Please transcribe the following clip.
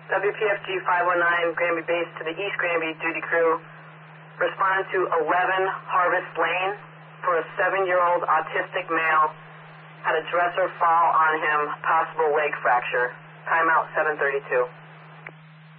WPFG 519, Granby Base to the East Granby duty crew. Responded to 11 Harvest Lane for a 7-year-old autistic male. Had a dresser fall on him, possible leg fracture. Timeout 7:32.